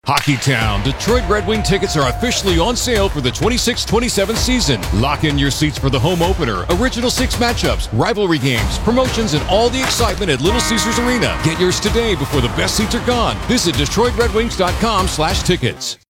Hockeytown, Detroit Red Wing tickets are officially on sale for the 26-27 season. Lock in your seats for the home opener, original six matchups, rivalry games, promotions, and all the excitement at Little Caesars Arena. Get yours today before the best seats are gone. Visit DetroitRedWings.com/tickets.